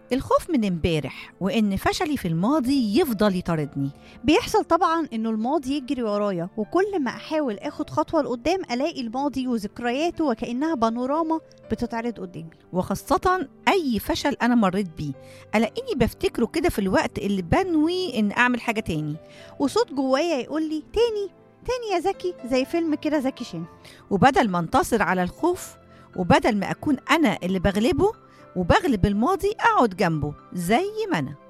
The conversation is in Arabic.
الخوف من امبارح وإن فشلي في الماضي يفضل يطاردني. بيحصل طبعا انه الماضي يجري ورايا، وكل ما احاول اخد خطوة لقدام الاقي الماضي وذكرياته وكأنها بانوراما بتتعرض قدامي. وخاصة أي فشل أنا مريت بيه ألاقيني بفتكره كده في الوقت اللي بنوي إن أعمل حاجة تاني، وصوت جوايا يقول لي تاني تاني يا زكي، زي فيلم كده زكي شان. وبدل ما انتصر على الخوف وبدل ما أكون أنا اللي بغلبه وبغلب الماضي أقعد جنبه زي ما أنا.